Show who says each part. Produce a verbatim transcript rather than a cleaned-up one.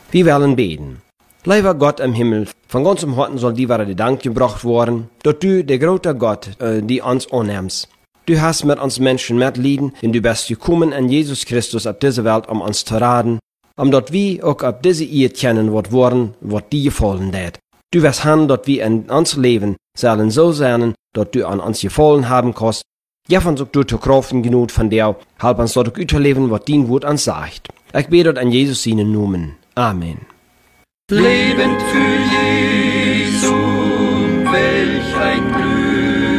Speaker 1: Wir wollen beten. Lieber Gott im Himmel, von ganzem Herzen soll dir wahre Dank gebracht worden, dass du, der große Gott, äh, die uns annimmst. Du hast mit uns Menschen mitleiden, denn du bist gekommen in Jesus Christus auf diese Welt, um uns zu raten, um dass wir auch auf diese Erde kennen, was worden, was dir gefallen hat. Du wirst haben, dass wir in uns Leben sollen so sein, dass du an uns gefallen haben kannst. Gib uns auch du zu Kraft genug von dir, halb uns dort auch überleben, was dein Wort uns sagt. Ich bete an Jesus seinen Namen. Amen.
Speaker 2: Lebend für Jesus.